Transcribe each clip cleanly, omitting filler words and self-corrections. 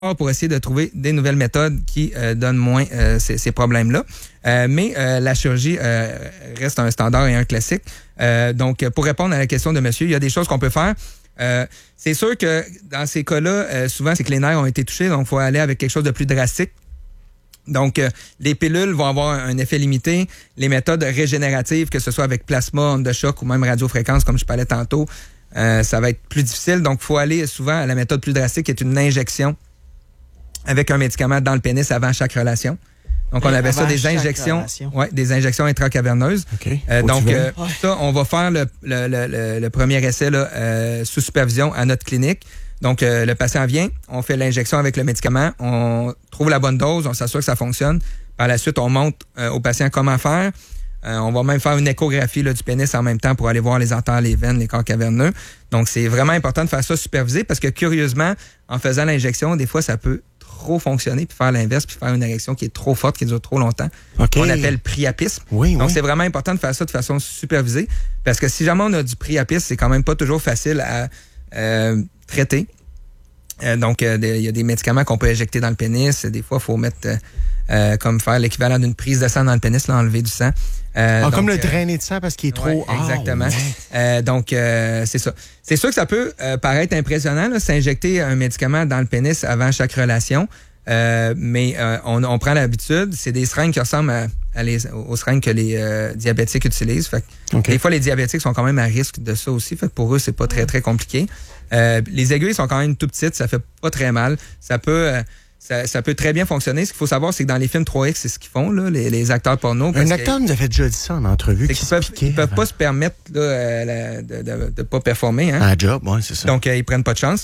pour essayer de trouver des nouvelles méthodes qui donnent moins ces problèmes-là. Mais la chirurgie reste un standard et un classique. Donc, pour répondre à la question de monsieur, il y a des choses qu'on peut faire. C'est sûr que dans ces cas-là, souvent, c'est que les nerfs ont été touchés, donc il faut aller avec quelque chose de plus drastique. Donc, les pilules vont avoir un effet limité. Les méthodes régénératives, que ce soit avec plasma, onde de choc ou même radiofréquence, comme je parlais tantôt, ça va être plus difficile. Donc, il faut aller souvent à la méthode plus drastique, qui est une injection avec un médicament dans le pénis avant chaque relation. Donc, on appelle ça des injections, des injections intracaverneuses. Okay. Donc, ça, on va faire le premier essai là, sous supervision à notre clinique. Donc, le patient vient, on fait l'injection avec le médicament, on trouve la bonne dose, on s'assure que ça fonctionne. Par la suite, on montre au patient comment faire. On va même faire une échographie là, du pénis en même temps pour aller voir les artères, les veines, les corps caverneux. Donc, c'est vraiment important de faire ça supervisé parce que, curieusement, en faisant l'injection, des fois, ça peut trop fonctionner puis faire l'inverse puis faire une érection qui est trop forte, qui dure trop longtemps. Okay. On appelle priapisme. Donc, c'est vraiment important de faire ça de façon supervisée parce que si jamais on a du priapisme, c'est quand même pas toujours facile à traiter. Donc, il y a des médicaments qu'on peut injecter dans le pénis. Des fois, il faut mettre, comme faire l'équivalent d'une prise de sang dans le pénis, là, enlever du sang. Donc, comme le drainer de sang parce qu'il est trop... exactement. Donc, c'est ça. C'est sûr que ça peut paraître impressionnant, là, s'injecter un médicament dans le pénis avant chaque relation. Mais on prend l'habitude. C'est des seringues qui ressemblent aux seringues que les diabétiques utilisent. Fait que des fois, les diabétiques sont quand même à risque de ça aussi. Fait que pour eux, c'est pas très, très compliqué. Les aiguilles sont quand même tout petites. Ça fait pas très mal. Ça peut très bien fonctionner. Ce qu'il faut savoir, c'est que dans les films 3X, c'est ce qu'ils font, là, les acteurs porno. Un acteur nous avait déjà dit ça en entrevue. Ils peuvent pas se permettre là, de pas performer. Hein. Un job, oui, c'est ça. Donc, ils prennent pas de chance.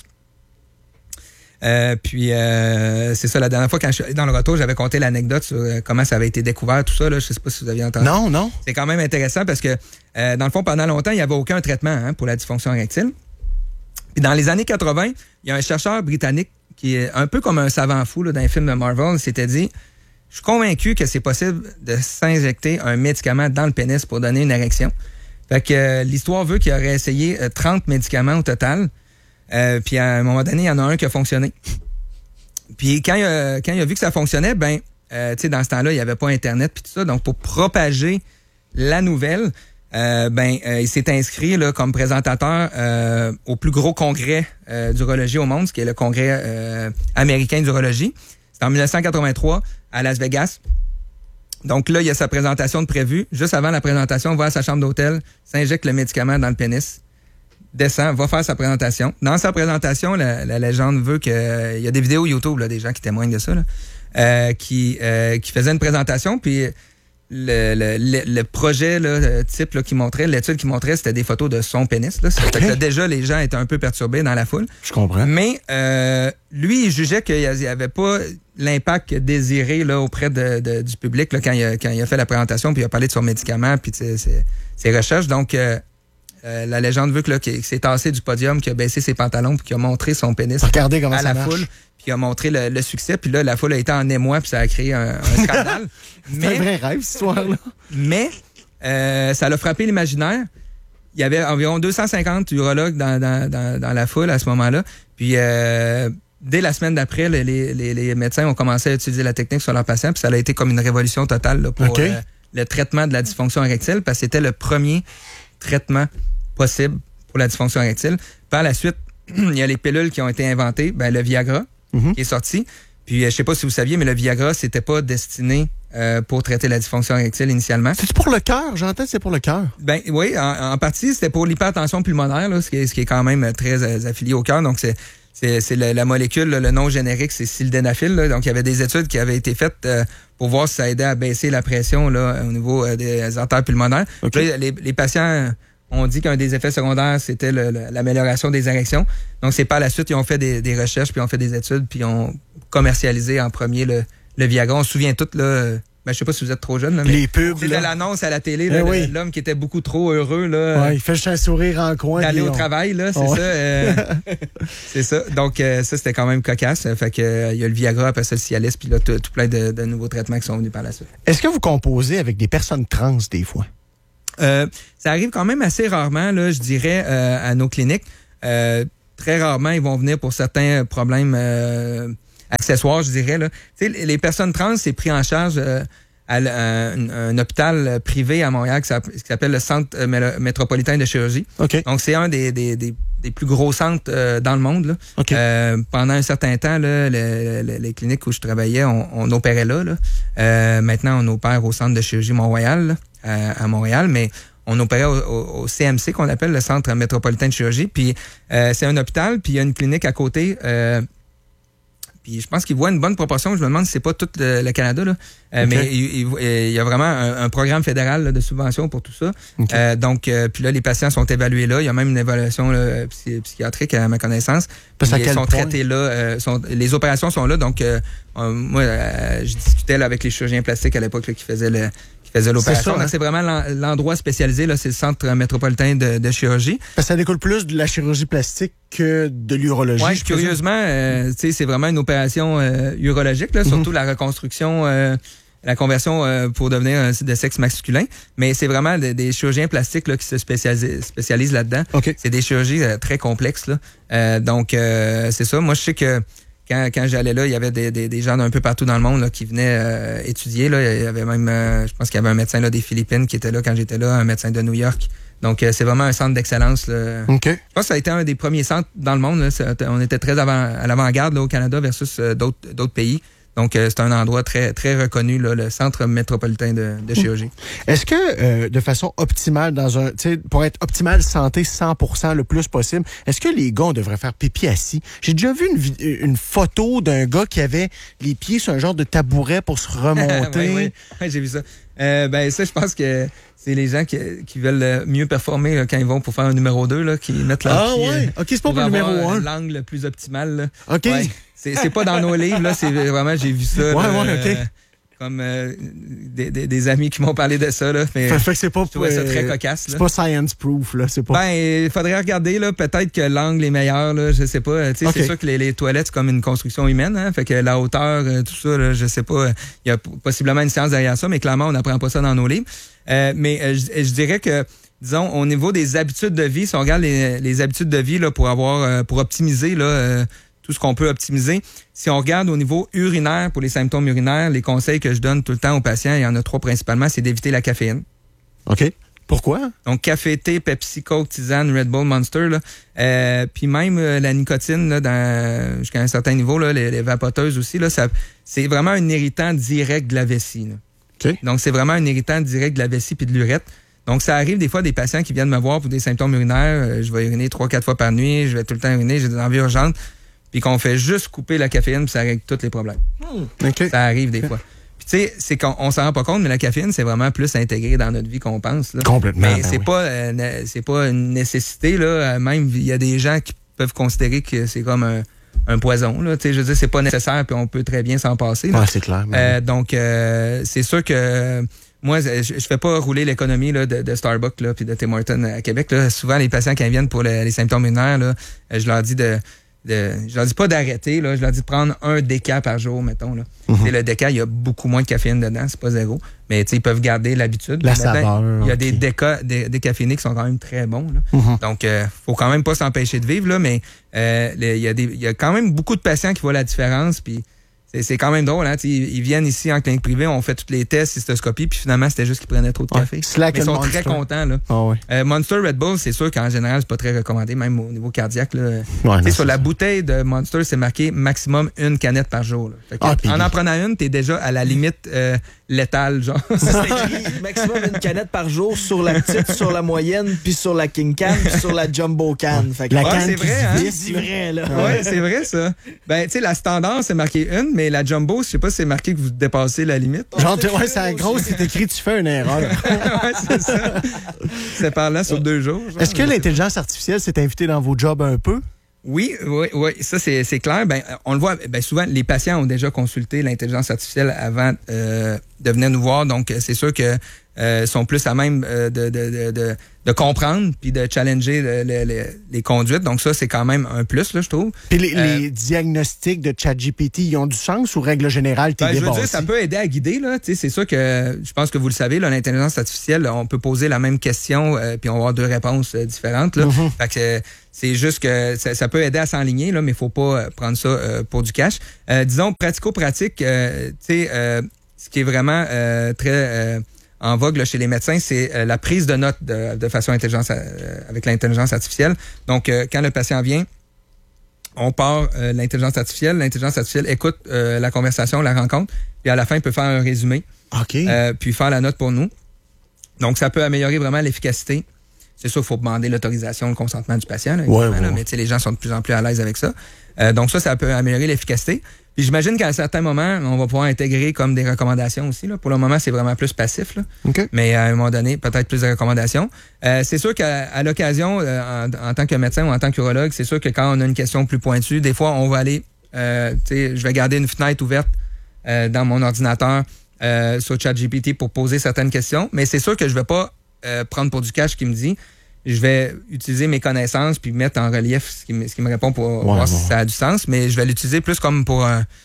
Puis c'est ça, la dernière fois quand je suis allé dans le retour, j'avais conté l'anecdote sur comment ça avait été découvert, tout ça. Là, je sais pas si vous aviez entendu. Non. C'est quand même intéressant parce que dans le fond, pendant longtemps, il n'y avait aucun traitement pour la dysfonction érectile. Puis dans les années 80, il y a un chercheur britannique qui est un peu comme un savant fou là, dans les films de Marvel, il s'était dit, je suis convaincu que c'est possible de s'injecter un médicament dans le pénis pour donner une érection. Fait que l'histoire veut qu'il aurait essayé 30 médicaments au total. Puis à un moment donné, il y en a un qui a fonctionné. Puis quand il a vu que ça fonctionnait, tu sais, dans ce temps-là, il n'y avait pas Internet puis tout ça. Donc, pour propager la nouvelle, il s'est inscrit là, comme présentateur au plus gros congrès d'urologie au monde, ce qui est le congrès américain d'urologie. C'est en 1983 à Las Vegas. Donc là, il y a sa présentation de prévue. Juste avant la présentation, on va à sa chambre d'hôtel, s'injecte le médicament dans le pénis, descend, va faire sa présentation. Dans sa présentation, la légende veut que... Il y a des vidéos YouTube, là, des gens qui témoignent de ça, là, qui faisaient une présentation, puis le projet là, type là, qui montrait, l'étude qui montrait, c'était des photos de son pénis. Là. Fait que, déjà, les gens étaient un peu perturbés dans la foule. Je comprends. Mais lui, il jugeait qu'il n'y avait pas l'impact désiré là, auprès du public là, quand il a fait la présentation, puis il a parlé de son médicament, puis ses recherches. Donc, la légende veut qu'il s'est tassé du podium, qu'il a baissé ses pantalons, puis qu'il a montré son pénis à la foule. Puis il a montré le succès, puis là, la foule a été en émoi, puis ça a créé un scandale. C'est un vrai rêve, cette histoire-là. Mais ça l'a frappé l'imaginaire. Il y avait environ 250 urologues dans la foule à ce moment-là. Puis dès la semaine d'après, les médecins ont commencé à utiliser la technique sur leurs patients, puis ça a été comme une révolution totale là, pour le traitement de la dysfonction érectile, parce que c'était le premier traitement possible pour la dysfonction érectile. Par la suite, il y a les pilules qui ont été inventées, le Viagra qui est sorti. Puis je sais pas si vous saviez, mais le Viagra, c'était pas destiné pour traiter la dysfonction érectile initialement. C'est pour le cœur, j'entends, c'est pour le cœur. Ben oui, en partie, c'était pour l'hypertension pulmonaire, là, ce qui est quand même très affilié au cœur. Donc c'est la molécule, là, le nom générique, c'est sildenafil. Là. Donc il y avait des études qui avaient été faites pour voir si ça aidait à baisser la pression là, au niveau des artères pulmonaires. Là, les patients ont dit qu'un des effets secondaires, c'était l'amélioration des érections. Donc, c'est par la suite, ils ont fait des recherches, puis ils ont fait des études, puis ils ont commercialisé en premier le Viagra. On se souvient tous, là, je sais pas si vous êtes trop jeune, là, mais les pubs, c'était l'annonce à la télé, là, l'homme qui était beaucoup trop heureux, là. Il fait juste un sourire en coin. D'aller au travail, là, c'est ça. C'est ça. Donc, ça, c'était quand même cocasse. Fait que, il y a le Viagra, après ça, le Cialis, puis là, tout plein de nouveaux traitements qui sont venus par la suite. Est-ce que vous composez avec des personnes trans, des fois? Ça arrive quand même assez rarement, là, je dirais, à nos cliniques. Très rarement, ils vont venir pour certains problèmes accessoire, je dirais. Là. Les personnes trans, c'est pris en charge à un hôpital privé à Montréal qui s'appelle le Centre métropolitain de chirurgie. OK. Donc, c'est un des plus gros centres dans le monde. Là. OK. Pendant un certain temps, là, les cliniques où je travaillais, on opérait là. Maintenant, on opère au Centre de chirurgie Mont-Royal, à Montréal, mais on opérait au CMC, qu'on appelle le Centre métropolitain de chirurgie. Puis, c'est un hôpital, puis il y a une clinique à côté. Puis je pense qu'ils voient une bonne proportion. Je me demande si c'est pas tout le Canada, là. Okay. Mais il y a vraiment un programme fédéral là, de subvention pour tout ça. Okay. Donc, puis là, les patients sont évalués là. Il y a même une évaluation là, psychiatrique à ma connaissance. Puis ils sont traités là. Les opérations sont là. Donc, moi, je discutais là, avec les chirurgiens plastiques à l'époque là, qui faisaient l'opération. C'est ça, hein? C'est vraiment l'endroit spécialisé, là, c'est le Centre métropolitain de chirurgie. Parce que ça découle plus de la chirurgie plastique que de l'urologie. Oui, curieusement, c'est vraiment une opération urologique, là, surtout la reconstruction, la conversion pour devenir de sexe masculin. Mais c'est vraiment des chirurgiens plastiques là, qui se spécialisent là-dedans. Okay. C'est des chirurgies très complexes. Là. Donc, c'est ça. Moi, je sais que quand j'allais là, il y avait des gens d'un peu partout dans le monde là, qui venaient étudier. Là. Il y avait même, je pense qu'il y avait un médecin là, des Philippines qui était là quand j'étais là, un médecin de New York. Donc, c'est vraiment un centre d'excellence. Là. Okay. Je pense que ça a été un des premiers centres dans le monde. Là. On était très à l'avant-garde là, au Canada versus d'autres pays. Donc, c'est un endroit très, très reconnu, là, le Centre métropolitain de chirurgie. Est-ce que, de façon optimale, pour être optimale santé 100% le plus possible, est-ce que les gars devraient faire pipi assis? J'ai déjà vu une photo d'un gars qui avait les pieds sur un genre de tabouret pour se remonter. Oui, j'ai vu ça. Ça, je pense que c'est les gens qui veulent mieux performer là, quand ils vont pour faire un numéro 2, là, qui mettent leur pied, OK, c'est pas pour le numéro 1. L'angle le plus optimal. Là. OK. Ouais. C'est pas dans nos livres, là, c'est vraiment, j'ai vu ça. OK. Comme des amis qui m'ont parlé de ça, là. Mais fait que c'est pas, je trouvais ça très cocasse. C'est pas science proof, là. C'est pas. Il faudrait regarder, là. Peut-être que l'angle est meilleur, là. Je sais pas. Tu sais, c'est sûr que les toilettes, c'est comme une construction humaine, hein. Fait que la hauteur, tout ça, là, je sais pas. Il y a possiblement une science derrière ça, mais clairement, on n'apprend pas ça dans nos livres. Mais je dirais que, disons, au niveau des habitudes de vie, si on regarde les habitudes de vie, là, pour optimiser, là, tout ce qu'on peut optimiser. Si on regarde au niveau urinaire, pour les symptômes urinaires, les conseils que je donne tout le temps aux patients, il y en a 3 principalement, c'est d'éviter la caféine. OK. Pourquoi? Donc, café, thé, Pepsi, Coke, tisane, Red Bull, Monster. Là. Puis même la nicotine, là, jusqu'à un certain niveau, là, les vapoteuses aussi, là, c'est vraiment un irritant direct de la vessie. Là. OK. Donc, c'est vraiment un irritant direct de la vessie puis de l'urètre. Donc, ça arrive des fois des patients qui viennent me voir pour des symptômes urinaires. Je vais uriner 3-4 fois par nuit, je vais tout le temps uriner, j'ai des envies urgentes. Puis qu'on fait juste couper la caféine, puis ça règle tous les problèmes. Okay. Ça arrive des fois. Puis tu sais, c'est qu'on s'en rend pas compte, mais la caféine, c'est vraiment plus intégré dans notre vie qu'on pense. Là. Complètement. Mais c'est pas une nécessité. Là. Même, il y a des gens qui peuvent considérer que c'est comme un poison. Là. Je veux dire, c'est pas nécessaire, puis on peut très bien s'en passer. Ouais, c'est clair. Donc, c'est sûr que... Moi, je fais pas rouler l'économie là, de Starbucks là, puis de Tim Hortons à Québec. Là. Souvent, les patients qui viennent pour les symptômes urinaires, là, je leur dis je leur dis pas d'arrêter, là, je leur dis de prendre un déca par jour, mettons. Là. Le déca, il y a beaucoup moins de caféine dedans, c'est pas zéro. Mais ils peuvent garder l'habitude. La saveur. Il y a des décaféinés qui sont quand même très bons. Là. Donc, faut quand même pas s'empêcher de vivre, là, mais il y a quand même beaucoup de patients qui voient la différence, puis c'est quand même drôle, hein. Ils viennent ici en clinique privée, on fait tous les tests, cystoscopie, puis finalement, c'était juste qu'ils prenaient trop de café. Mais ils sont très contents, là. Oh, ouais. Monster Red Bull, c'est sûr qu'en général, c'est pas très recommandé, même au niveau cardiaque, là. Ouais, sur la bouteille de Monster, c'est marqué maximum 1 canette par jour, là. Fait que en prenant une, t'es déjà à la limite létale, genre. C'est écrit maximum 1 canette par jour sur la petite, sur la moyenne, puis sur la King Can, puis sur la Jumbo Can. Fait que la canne c'est vrai, hein? C'est vrai, là. Ouais, c'est vrai, ça. Ben, tu sais, la standard, c'est marqué 1, mais la Jumbo, je sais pas si c'est marqué que vous dépassez la limite. Genre, c'est un gros, c'est écrit, tu fais une erreur. Ouais, c'est ça. C'est par là sur 2 jours. Genre. Est-ce que l'intelligence artificielle s'est invitée dans vos jobs un peu? Oui, ça c'est clair. Ben, on le voit, souvent les patients ont déjà consulté l'intelligence artificielle avant venir nous voir. Donc, c'est sûr que sont plus à même de comprendre puis de challenger les conduites. Donc ça, c'est quand même un plus, là, je trouve. Puis les diagnostics de ChatGPT, ils ont du sens ou règle générale, t'es débarrassé? Je veux dire, ça peut aider à guider. Là. C'est sûr que, je pense que vous le savez, là, l'intelligence artificielle, on peut poser la même question puis on va avoir 2 réponses différentes. Là. Mm-hmm. Fait que c'est juste que ça peut aider à s'enligner, là, mais il faut pas prendre ça pour du cash. Disons, pratico-pratique, ce qui est vraiment très... en vogue là, chez les médecins, c'est la prise de notes de façon intelligente avec l'intelligence artificielle. Donc, quand le patient vient, on part l'intelligence artificielle. L'intelligence artificielle écoute la conversation, la rencontre, puis à la fin, il peut faire un résumé, puis faire la note pour nous. Donc, ça peut améliorer vraiment l'efficacité. C'est sûr qu'il faut demander l'autorisation, le consentement du patient, là, mais les gens sont de plus en plus à l'aise avec ça. Donc ça peut améliorer l'efficacité. Puis j'imagine qu'à un certain moment, on va pouvoir intégrer comme des recommandations aussi. Là. Pour le moment, c'est vraiment plus passif. Là. Okay. Mais à un moment donné, peut-être plus de recommandations. C'est sûr qu'à l'occasion, en tant que médecin ou en tant qu'urologue, c'est sûr que quand on a une question plus pointue, des fois, on va aller, je vais garder une fenêtre ouverte dans mon ordinateur sur ChatGPT pour poser certaines questions. Mais c'est sûr que je vais pas prendre pour du cash ce qu'il me dit. Je vais utiliser mes connaissances puis mettre en relief ce qui me répond pour voir si ça a du sens, mais je vais l'utiliser plus comme pour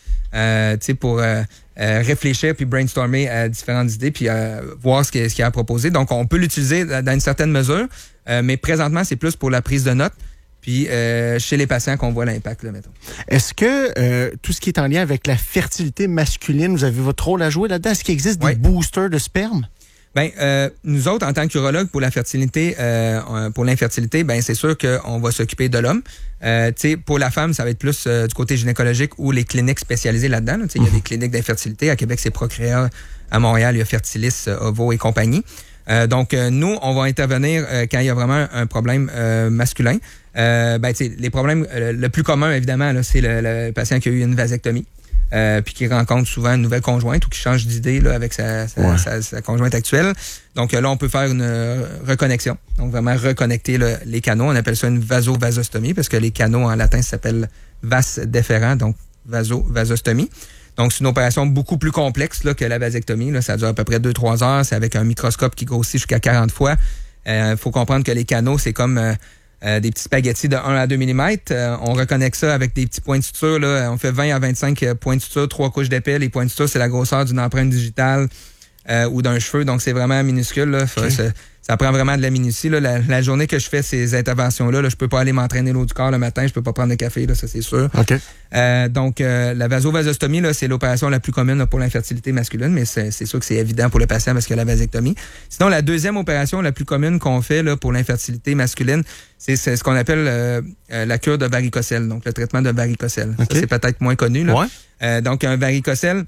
réfléchir puis brainstormer à différentes idées puis voir ce qu'il a à proposer. Donc, on peut l'utiliser dans une certaine mesure, mais présentement, c'est plus pour la prise de notes puis chez les patients qu'on voit l'impact, là, mettons. Est-ce que tout ce qui est en lien avec la fertilité masculine, vous avez votre rôle à jouer là-dedans? Est-ce qu'il existe des boosters de sperme? Nous autres, en tant qu'urologue pour la fertilité, pour l'infertilité, c'est sûr qu'on va s'occuper de l'homme. Pour la femme, ça va être plus du côté gynécologique ou les cliniques spécialisées là-dedans. Là. Il y a des cliniques d'infertilité. À Québec, c'est Procréa. À Montréal, il y a Fertilis, Ovo et compagnie. Donc, nous, on va intervenir quand il y a vraiment un problème masculin. Les problèmes, le plus commun, évidemment, là, c'est le patient qui a eu une vasectomie. Puis qui rencontre souvent une nouvelle conjointe ou qui change d'idée là, avec sa conjointe actuelle. Donc là, on peut faire une reconnexion. Donc vraiment reconnecter les canaux. On appelle ça une vasostomie parce que les canaux en latin s'appellent vas déférents, donc vasostomie. Donc c'est une opération beaucoup plus complexe là, que la vasectomie. Là. Ça dure à peu près 2-3 heures. C'est avec un microscope qui grossit jusqu'à 40 fois. Faut comprendre que les canaux, c'est comme... des petits spaghettis de 1 à 2 mm. On reconnecte ça avec des petits points de suture. Là. On fait 20 à 25 points de suture, 3 couches d'épais. Les points de suture, c'est la grosseur d'une empreinte digitale ou d'un cheveu. Donc, c'est vraiment minuscule. Là. Ça prend vraiment de la minutie. Là. La journée que je fais ces interventions-là, je peux pas aller m'entraîner l'eau du corps le matin. Je peux pas prendre de café, là, ça c'est sûr. Okay. Donc, la vasostomie, là, c'est l'opération la plus commune là, pour l'infertilité masculine, mais c'est sûr que c'est évident pour le patient parce que la vasectomie. Sinon, la deuxième opération la plus commune qu'on fait là, pour l'infertilité masculine, c'est ce qu'on appelle la cure de varicocèle, donc le traitement de varicocèle. Okay. Ça, c'est peut-être moins connu. Là. Donc, un varicocèle,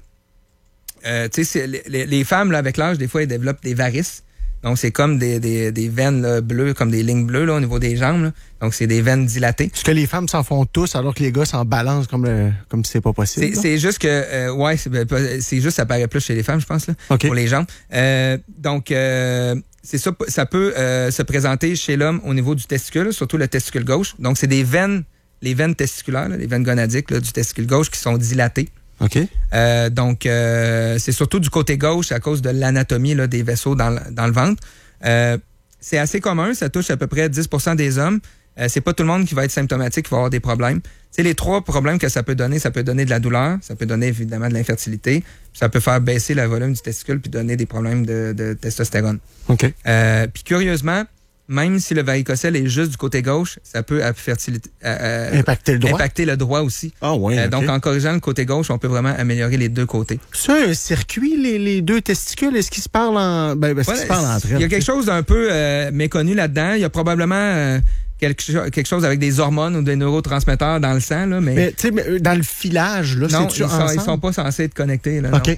les femmes, là, avec l'âge, des fois, elles développent des varices. Donc, c'est comme des veines là, bleues, comme des lignes bleues là, au niveau des jambes. Là. Donc, c'est des veines dilatées. Est-ce que les femmes s'en font tous alors que les gars s'en balancent comme si c'est pas possible? C'est juste que, c'est juste ça paraît plus chez les femmes, je pense, là, pour les jambes. Donc, c'est ça, ça peut se présenter chez l'homme au niveau du testicule, surtout le testicule gauche. Donc, c'est des veines, les veines testiculaires, là, les veines gonadiques là, du testicule gauche qui sont dilatées. OK. Donc, c'est surtout du côté gauche à cause de l'anatomie là, des vaisseaux dans le ventre. C'est assez commun, ça touche à peu près 10% des hommes. C'est pas tout le monde qui va être symptomatique, qui va avoir des problèmes. C'est les 3 problèmes que ça peut donner de la douleur, ça peut donner évidemment de l'infertilité, puis ça peut faire baisser le volume du testicule puis donner des problèmes de testostérone. OK. Puis curieusement, même si le varicocèle est juste du côté gauche, ça peut impacter le droit aussi. Ah ouais. Okay. Donc, en corrigeant le côté gauche, on peut vraiment améliorer les 2 côtés. C'est un circuit, les 2 testicules? Est-ce qu'ils se parlent se parlent entre elles? Il y a quelque chose d'un peu méconnu là-dedans. Il y a probablement quelque chose avec des hormones ou des neurotransmetteurs dans le sang. Là, mais tu sais, dans le filage, là, non, ils sont pas censés être connectés. Là, OK. Non.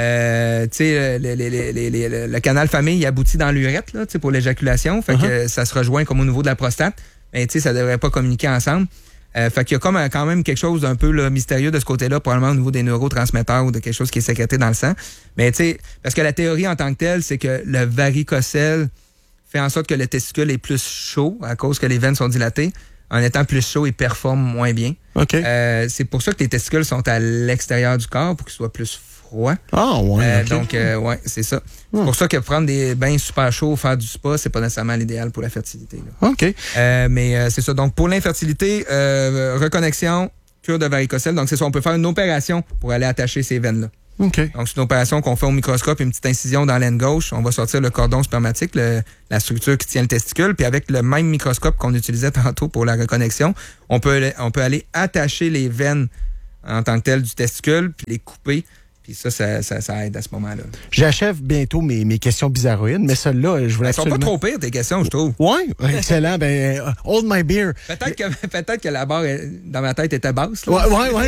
Le canal famille il aboutit dans l'urètre là, pour l'éjaculation, fait que ça se rejoint comme au niveau de la prostate, mais ça devrait pas communiquer ensemble. Fait qu'il y a comme quand même quelque chose d'un peu là, mystérieux de ce côté-là, probablement au niveau des neurotransmetteurs ou de quelque chose qui est sécrété dans le sang. Mais parce que la théorie en tant que telle, c'est que le varicocèle fait en sorte que le testicule est plus chaud à cause que les veines sont dilatées. En étant plus chaud, il performe moins bien. Okay. C'est pour ça que les testicules sont à l'extérieur du corps pour qu'ils soient plus froids froid. Ah, ouais. OK. Donc, ouais, c'est ça. C'est pour ça que prendre des bains super chauds, faire du spa, c'est pas nécessairement l'idéal pour la fertilité. Là. OK. Mais c'est ça. Donc, pour l'infertilité, reconnexion, cure de varicocèle. Donc, c'est ça. On peut faire une opération pour aller attacher ces veines-là. OK. Donc, c'est une opération qu'on fait au microscope, une petite incision dans l'aine gauche. On va sortir le cordon spermatique, la structure qui tient le testicule. Puis avec le même microscope qu'on utilisait tantôt pour la reconnexion, on peut aller attacher les veines en tant que telles du testicule, puis les couper. Puis ça aide à ce moment-là. J'achève bientôt mes questions bizarroïdes, mais celles-là, je voulais absolument... Elles sont pas trop pires, tes questions, je trouve. Oui, excellent. Hold my beer. Peut-être que la barre dans ma tête était basse. Oui.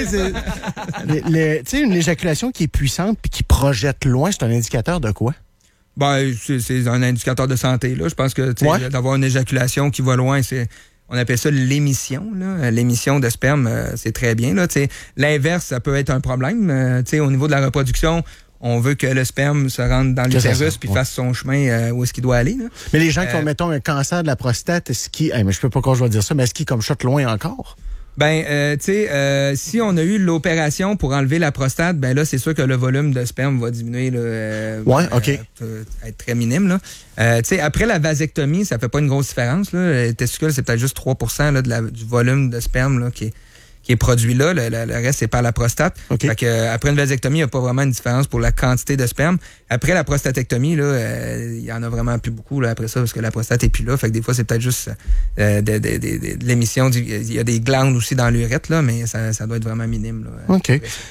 Tu sais, une éjaculation qui est puissante puis qui projette loin, c'est un indicateur de quoi? Ben, c'est un indicateur de santé, là. Je pense que d'avoir une éjaculation qui va loin, on appelle ça l'émission, là. L'émission de sperme, c'est très bien, là. L'inverse, ça peut être un problème. Au niveau de la reproduction, on veut que le sperme se rende dans l'utérus puis fasse son chemin où est-ce qu'il doit aller, là. Mais les gens qui ont, mettons, un cancer de la prostate, mais je peux pas quand je vais dire ça, mais est-ce qu'ils comme shot loin encore? Ben, si on a eu l'opération pour enlever la prostate, ben là, c'est sûr que le volume de sperme va diminuer, là. OK. Être très minime, là. Après la vasectomie, ça fait pas une grosse différence, là. Le testicule, c'est peut-être juste 3 là, du volume de sperme, là, qui est produit là. Le reste, c'est par la prostate. Okay. Fait que, après une vasectomie, il n'y a pas vraiment une différence pour la quantité de sperme. Après la prostatectomie, là, il y en a vraiment plus beaucoup là, après ça, parce que la prostate est plus là. Fait que des fois, c'est peut-être juste de l'émission. Il y a des glandes aussi dans l'urètre, là, mais ça doit être vraiment minime. Là, OK.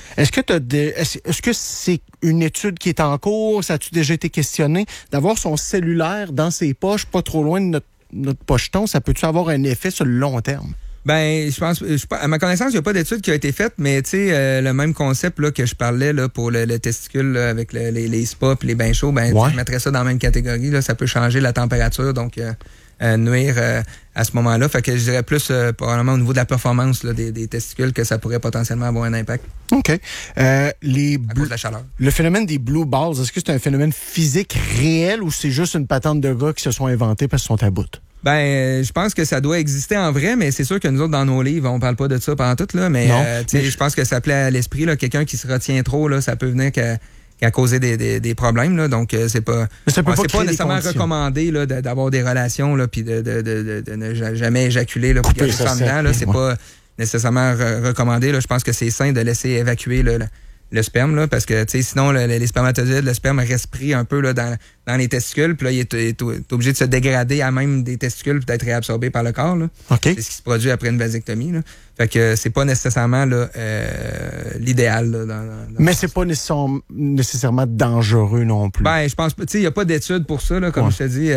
Est-ce que c'est une étude qui est en cours? Ça a-tu déjà été questionné? D'avoir son cellulaire dans ses poches, pas trop loin de notre pocheton, ça peut-tu avoir un effet sur le long terme? Ben, je pense, à ma connaissance, il n'y a pas d'étude qui a été faite, mais tu sais, le même concept là que je parlais là pour le testicule là, avec les spas et les bains chauds, ben, je mettrais ça dans la même catégorie. Là, ça peut changer la température, donc nuire à ce moment-là. Fait que je dirais plus probablement au niveau de la performance là, des testicules que ça pourrait potentiellement avoir un impact. OK. À cause de la chaleur. Le phénomène des blue balls, est-ce que c'est un phénomène physique réel ou c'est juste une patente de gars qui se sont inventés parce qu'ils sont à bout? Ben, je pense que ça doit exister en vrai, mais c'est sûr que nous autres, dans nos livres, on parle pas de ça pendant tout, là, mais je pense que ça plaît à l'esprit, là, quelqu'un qui se retient trop, là, ça peut venir qu'à causer des problèmes, là, donc c'est pas nécessairement recommandé là, d'avoir des relations, là, puis de ne jamais éjaculer, là, couper ça dedans, là, c'est pas nécessairement recommandé, là, je pense que c'est sain de laisser évacuer le sperme, là, parce que sinon les spermatozoïdes, le sperme reste pris un peu là, dans les testicules, puis là, il est obligé de se dégrader à même des testicules puis d'être réabsorbé par le corps. Là. Okay. C'est ce qui se produit après une vasectomie. Là. Fait que c'est pas nécessairement là, l'idéal. Là, mais c'est pas nécessairement dangereux non plus. Ben, je pense pas. Il n'y a pas d'études pour ça, là, comme je te dis.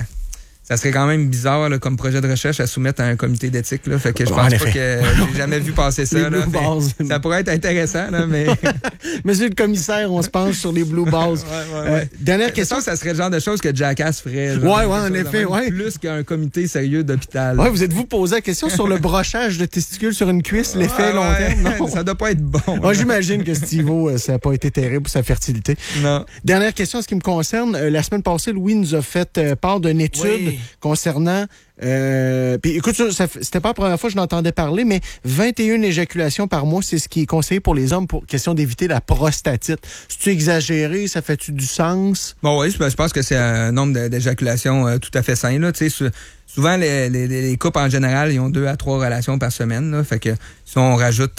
Ça serait quand même bizarre là, comme projet de recherche à soumettre à un comité d'éthique. Là. Fait que je pense pas que j'ai jamais vu passer ça. Là, ça pourrait être intéressant, là, mais. Monsieur le commissaire, on se penche sur les blue balls. Dernière question. Ça serait le genre de choses que Jackass ferait. Oui, en effet. Plus qu'un comité sérieux d'hôpital. Oui, vous êtes-vous posé la question sur le brochage de testicules sur une cuisse, l'effet long terme? Non. Ça doit pas être bon. J'imagine que Steve-O, ça n'a pas été terrible pour sa fertilité. Non. Dernière question en ce qui me concerne. La semaine passée, Louis nous a fait part d'une étude concernant... puis écoute, c'était pas la première fois que je l'entendais parler, mais 21 éjaculations par mois, c'est ce qui est conseillé pour les hommes pour question d'éviter la prostatite. C'est-tu exagéré? Ça fait-tu du sens? Bon, oui, je pense que c'est un nombre d'éjaculations tout à fait sain. Là. Souvent, les couples en général, ils ont 2 à 3 relations par semaine. Là. Fait que si on rajoute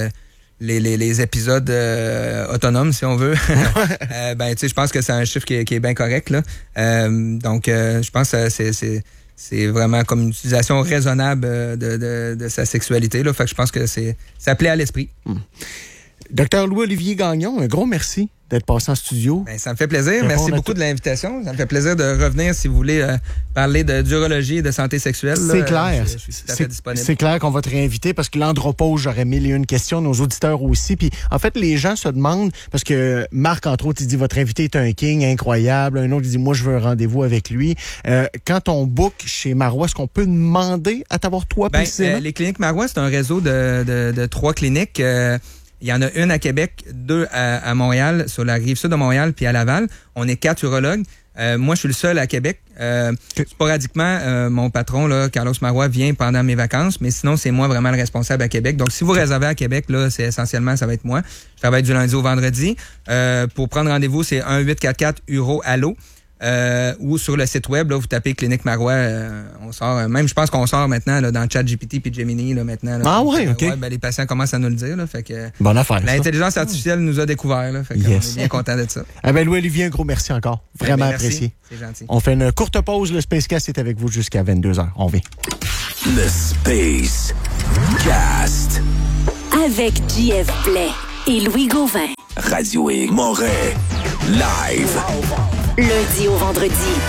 les épisodes autonomes, si on veut, je pense que c'est un chiffre qui est bien correct. Là. Donc, je pense que c'est vraiment comme une utilisation raisonnable de sa sexualité. Là. Fait que je pense que ça plaît à l'esprit. Docteur Louis-Olivier Gagnon, un gros merci d'être passé en studio. Ben, ça me fait plaisir. Merci beaucoup de l'invitation. Ça me fait plaisir de revenir si vous voulez parler d'urologie et de santé sexuelle. C'est clair. Je suis tout à fait disponible. C'est clair qu'on va te réinviter parce que l'andropause, j'aurais 1001 questions, nos auditeurs aussi. Puis en fait, les gens se demandent, parce que Marc, entre autres, il dit votre invité est un king incroyable. Un autre, il dit moi, je veux un rendez-vous avec lui. Quand on book chez Marois, est-ce qu'on peut demander à t'avoir toi précisément? Les cliniques Marois, c'est un réseau de 3 cliniques. Il y en a une à Québec, 2 à Montréal, sur la rive sud de Montréal, puis à Laval. On est 4 urologues. Moi, je suis le seul à Québec. Sporadiquement, mon patron, là, Carlos Marois, vient pendant mes vacances, mais sinon, c'est moi vraiment le responsable à Québec. Donc, si vous réservez à Québec, là, c'est essentiellement, ça va être moi. Je travaille du lundi au vendredi. Pour prendre rendez-vous, c'est 1-844-EURO-ALLO. Ou sur le site web, là, vous tapez Clinique Marois, on sort, même je pense qu'on sort maintenant là, dans ChatGPT puis Gemini là, maintenant. Là, ah ouais, OK. Ouais, ben, les patients commencent à nous le dire. Là, fait que, bonne affaire. L'intelligence artificielle nous a découvert. Là, fait qu'on est bien content de ça. Ah ben Louis-Olivier, un gros merci encore. Vraiment merci. apprécié. C'est gentil. On fait une courte pause. Le Spacecast est avec vous jusqu'à 22h. On vient. Le Space Cast. Avec JF Blais et Louis Gauvin. Radio X. Moret. Live. Lundi au vendredi,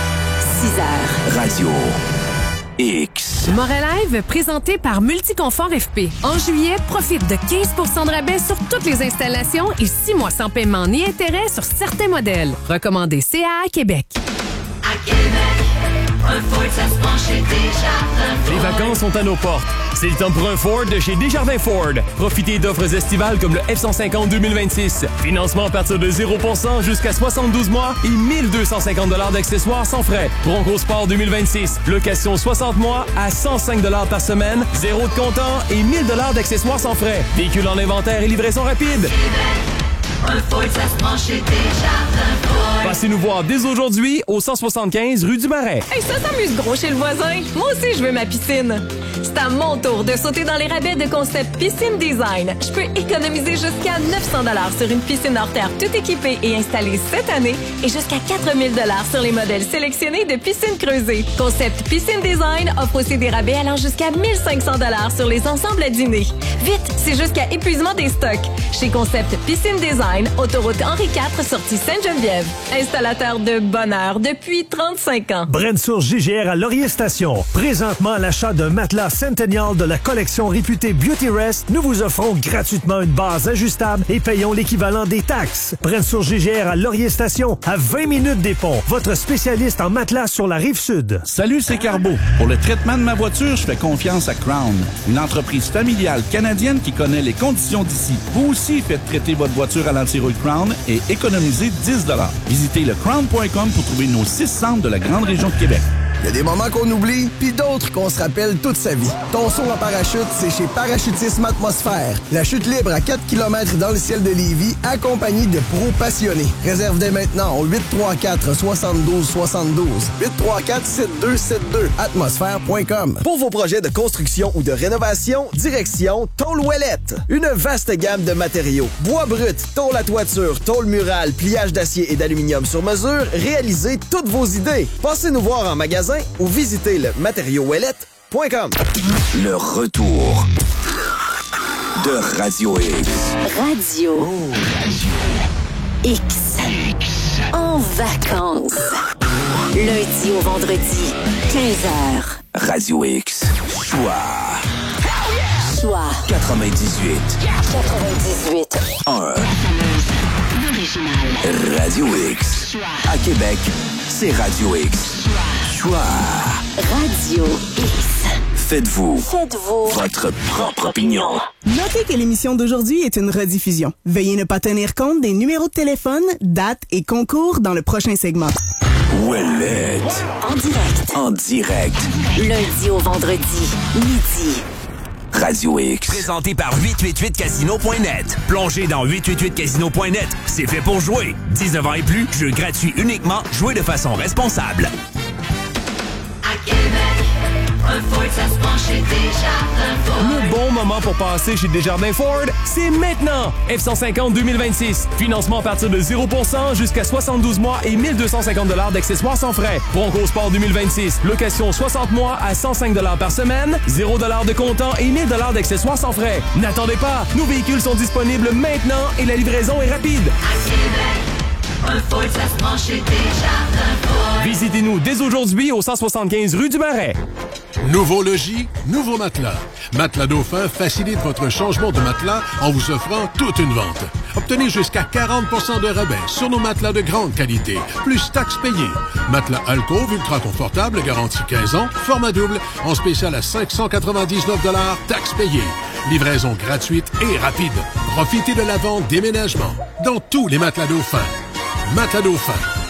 6h. Radio X. Moret Live, présenté par Multiconfort FP. En juillet, profite de 15% de rabais sur toutes les installations et 6 mois sans paiement ni intérêt sur certains modèles. Recommandé CAA Québec. À Québec, un Ford, ça se penche chez Desjardins. Les vacances sont à nos portes. C'est le temps pour un Ford de chez Desjardins Ford. Profitez d'offres estivales comme le F-150 2026. Financement à partir de 0% jusqu'à 72 mois et 1250 $ d'accessoires sans frais. Bronco Sport 2026. Location 60 mois à 105 $ par semaine. 0 de comptant et 1000 $ d'accessoires sans frais. Véhicule en inventaire et livraison rapide. Un Ford, ça se penche chez Desjardins Ford. Passez nous voir dès aujourd'hui au 175 rue du Marais. Hey, ça s'amuse gros chez le voisin. Moi aussi, je veux ma piscine. C'est à mon tour de sauter dans les rabais de Concept Piscine Design. Je peux économiser jusqu'à 900 $ sur une piscine hors terre tout équipée et installée cette année et jusqu'à 4000 $ sur les modèles sélectionnés de piscines creusées. Concept Piscine Design offre aussi des rabais allant jusqu'à 1500 $ sur les ensembles à dîner. Vite, c'est jusqu'à épuisement des stocks. Chez Concept Piscine Design, autoroute Henri IV, sortie Sainte-Geneviève. Installateur de bonheur depuis 35 ans. Brensource GGR à Laurier Station. Présentement à l'achat d'un matelas Centennial de la collection réputée Beauty Rest, nous vous offrons gratuitement une base ajustable et payons l'équivalent des taxes. Brensource GGR à Laurier Station, à 20 minutes des ponts. Votre spécialiste en matelas sur la Rive-Sud. Salut, c'est Carbo. Pour le traitement de ma voiture, je fais confiance à Crown, une entreprise familiale canadienne qui connaît les conditions d'ici. Vous aussi faites traiter votre voiture à l'anti-rouille Crown et économisez 10 $. Visitez le crown.com pour trouver nos 6 centres de la grande région de Québec. Il y a des moments qu'on oublie, puis d'autres qu'on se rappelle toute sa vie. Ton saut en parachute, c'est chez Parachutisme Atmosphère. La chute libre à 4 km dans le ciel de Lévis, accompagnée de pros passionnés. Réserve dès maintenant au 834-7272. 834-7272. Atmosphère.com. Pour vos projets de construction ou de rénovation, direction Tôle Ouellette. Une vaste gamme de matériaux. Bois brut, tôle à toiture, tôle murale, pliage d'acier et d'aluminium sur mesure, réalisez toutes vos idées. Passez nous voir en magasin ou visitez le matériauxouellette.com. Le retour de Radio X. Radio X. En vacances. Lundi au vendredi, 15h. Radio X. Choix. Choix 98. 1. Radio X. À Québec, c'est Radio X. Choix. Radio X. Faites-vous votre propre opinion. Notez que l'émission d'aujourd'hui est une rediffusion. Veuillez ne pas tenir compte des numéros de téléphone, dates et concours dans le prochain segment. Ouellette. En direct. Lundi au vendredi, midi. Radio X. Présenté par 888casino.net. Plongez dans 888casino.net. C'est fait pour jouer. 19 ans et plus, jeu gratuit uniquement. Jouez de façon responsable. À Québec, un Ford, ça se penche chez Desjardins Ford. Le bon moment pour passer chez Desjardins Ford, c'est maintenant! F-150 2026. Financement à partir de 0% jusqu'à 72 mois et 1250 $ d'accessoires sans frais. Bronco Sport 2026. Location 60 mois à 105 $ par semaine. 0 $ de comptant et 1000 $ d'accessoires sans frais. N'attendez pas! Nos véhicules sont disponibles maintenant et la livraison est rapide. À Québec, un Ford, ça se penche chez Desjardins Ford. Visitez-nous dès aujourd'hui au 175 rue du Marais. Nouveau logis, nouveau matelas. Matelas Dauphin facilite votre changement de matelas en vous offrant toute une vente. Obtenez jusqu'à 40% de rabais sur nos matelas de grande qualité, plus taxes payées. Matelas Alcove ultra confortable, garantie 15 ans, format double, en spécial à 599 $, taxes payées. Livraison gratuite et rapide. Profitez de la vente déménagement dans tous les matelas Dauphin. Matelas Dauphin,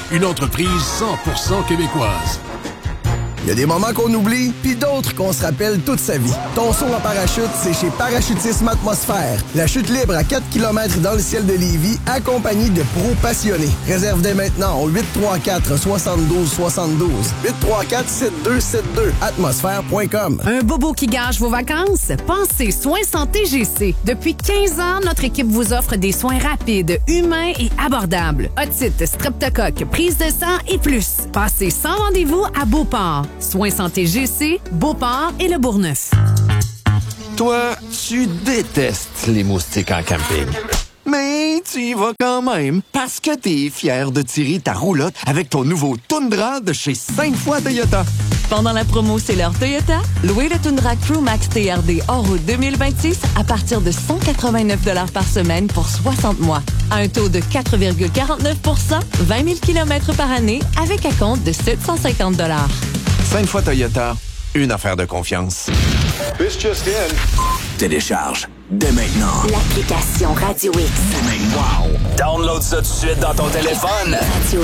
une entreprise 100% québécoise. Il y a des moments qu'on oublie, puis d'autres qu'on se rappelle toute sa vie. Ton saut en parachute, c'est chez Parachutisme Atmosphère. La chute libre à 4 km dans le ciel de Lévis, accompagnée de pros passionnés. Réserve dès maintenant au 834-7272. 834-7272. Atmosphère.com. Un bobo qui gâche vos vacances? Pensez Soins Santé GC. Depuis 15 ans, notre équipe vous offre des soins rapides, humains et abordables. Otite, streptocoque, prise de sang et plus. Passez sans rendez-vous à Beauport. Soins Santé GC, Beauport et Le Bourgneuf. Toi, tu détestes les moustiques en camping. Mais tu y vas quand même parce que t'es fier de tirer ta roulotte avec ton nouveau Tundra de chez 5 fois Toyota. Pendant la promo C'est l'heure Toyota, louez le Tundra Crew Max TRD hors route 2026 à partir de 189 $ par semaine pour 60 mois. À un taux de 4,49 %, 20 000 km par année avec un compte de 750 $. 5 fois Toyota, une affaire de confiance. This just in. Télécharge dès maintenant l'application Radio X. Wow! Download ça tout de suite dans ton téléphone. Radio